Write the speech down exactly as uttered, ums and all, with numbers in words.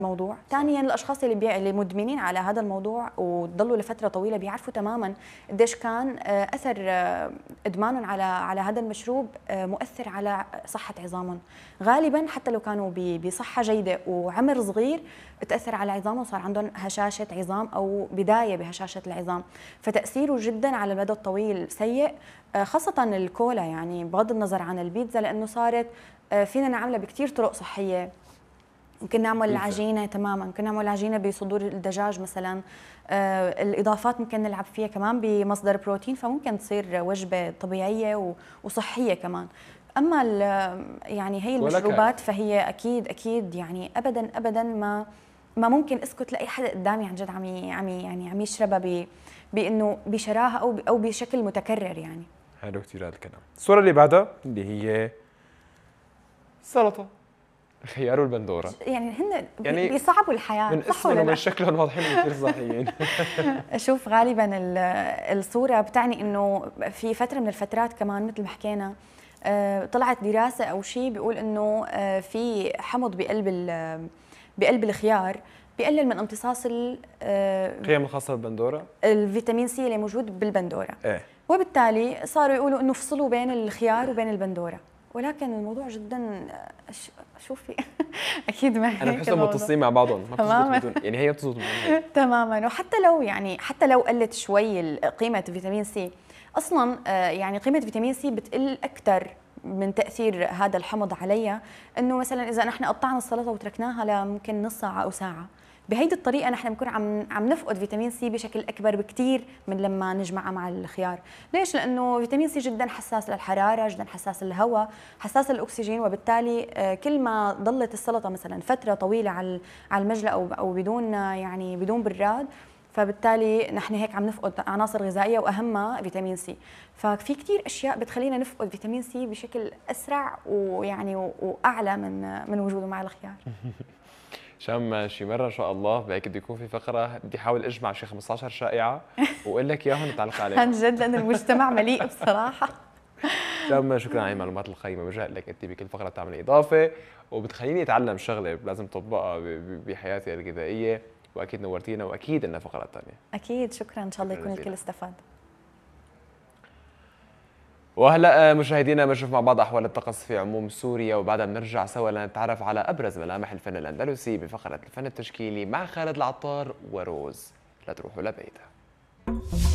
موضوع. ثانيا الاشخاص اللي بي... اللي مدمنين على هذا الموضوع وضلوا لفتره طويله بيعرفوا تماما قديش كان اثر ادمانهم على على هذا المشروب مؤثر على صحه عظامهم. غالبا حتى لو كانوا بصحه جيده وعمر صغير تاثر على عظامهم وصار عندهم هشاشه عظام او بدايه بهشاشه العظام، فتاثيره جدا على المدى الطويل سيء، خاصه الكولا يعني بغض النظر عن البيتزا، لانه صارت فينا نعملها بكثير طرق صحيه. ممكن نعمل العجينه تماما، ممكن نعمل العجينه بصدور الدجاج مثلا، آه الاضافات ممكن نلعب فيها كمان بمصدر بروتين، فممكن تصير وجبه طبيعيه وصحيه كمان. اما يعني هي المشروبات فهي اكيد اكيد يعني ابدا ابدا ما ما ممكن اسكت لاي حدا قدامي عن جد عم عم يعني عم يشربها بانه بشراهه او او بشكل متكرر يعني. حلو كثير هذا الكلام. الصوره اللي بعدها اللي هي سلطه الخيار والبندوره، يعني هن يعني بيصعبوا الحياه من اسمهم ومن شكلهم واضحين كثير صحيين. شوف غالبا الصوره بتعني انه في فتره من الفترات كمان مثل ما حكينا طلعت دراسه او شيء بيقول انه في حمض بقلب بقلب الخيار بيقلل من امتصاص القيم الخاصه بالبندوره، الفيتامين سي اللي موجود بالبندوره، ايه، وبالتالي صاروا يقولوا انه فصلوا بين الخيار وبين البندوره، ولكن الموضوع جدا شوفي اكيد ما هيك. انا بحسهم متصلين مع بعضهم، ما بتزبط بدون يعني هي بتزبط تماما. وحتى لو يعني حتى لو قلت شوي قيمه فيتامين سي، اصلا يعني قيمه فيتامين سي بتقل اكثر من تاثير هذا الحمض عليها. انه مثلا اذا نحن قطعنا السلطه وتركناها لممكن نص ساعه او ساعه، بهيدي الطريقه نحن بنكون عم عم نفقد فيتامين سي بشكل اكبر بكثير من لما نجمعها مع الخيار. ليش؟ لانه فيتامين سي جدا حساس للحراره، جدا حساس للهواء، حساس للاكسجين، وبالتالي كل ما ضلت السلطه مثلا فتره طويله على على المجلى او او بدون يعني بدون براد، فبالتالي نحن هيك عم نفقد عناصر غذائيه واهمها فيتامين سي. ففي كثير اشياء بتخلينا نفقد فيتامين سي بشكل اسرع ويعني واعلى من من وجوده مع الخيار. شام شي مره ان شاء الله بهيك بده يكون في فقره بدي احاول اجمع شي خمسة عشر شائعه واقول لك اياهم نتعلق عليهم. عن جد لان المجتمع مليء بصراحه. شام شكرا على المعلومات القيمه، بجهز لك انت بكل فقره بتعملي اضافه وبتخليني اتعلم شغله لازم اطبقها بحياتي الغذائيه، واكيد نورتينا واكيد لنا فقرات ثانيه. اكيد شكرا، ان شاء الله يكون الكل استفاد. وهلا مشاهدينا بنشوف مع بعض احوال الطقس في عموم سوريا، وبعدها بنرجع سوا لنتعرف على ابرز ملامح الفن الاندلسي بفقره الفن التشكيلي مع خالد العطار وروز. لا تروحوا لبعيد.